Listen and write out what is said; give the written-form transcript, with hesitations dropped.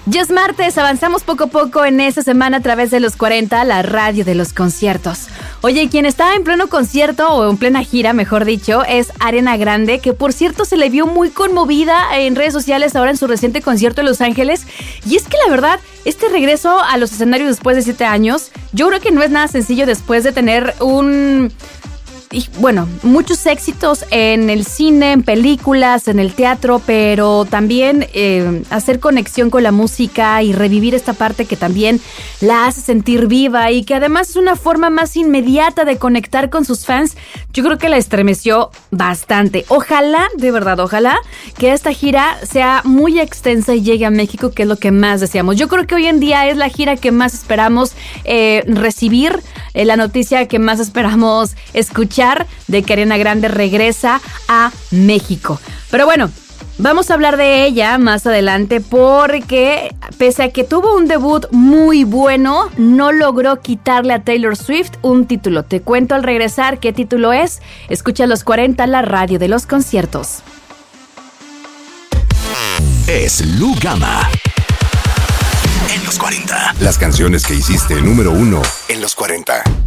Ya es martes, avanzamos poco a poco en esta semana a través de los 40, la radio de los conciertos. Oye, quien está en pleno concierto, o en plena gira, mejor dicho, es Ariana Grande, que por cierto se le vio muy conmovida en redes sociales ahora en su reciente concierto en Los Ángeles. Y es que la verdad, este regreso a los escenarios después de 7 años, yo creo que no es nada sencillo después de tener muchos éxitos en el cine, en películas, en el teatro, pero también hacer conexión con la música y revivir esta parte que también la hace sentir viva y que además es una forma más inmediata de conectar con sus fans. Yo creo que la estremeció bastante. Ojalá, de verdad, ojalá que esta gira sea muy extensa y llegue a México, que es lo que más deseamos. Yo creo que hoy en día es la gira que más esperamos recibir, la noticia que más esperamos escuchar de que Ariana Grande regresa a México. Pero bueno, vamos a hablar de ella más adelante porque pese a que tuvo un debut muy bueno, no logró quitarle a Taylor Swift un título. Te cuento al regresar qué título es. Escucha Los 40, la radio de los conciertos. Es Lu Gama en Los 40. Las canciones que hiciste número 1 en Los 40.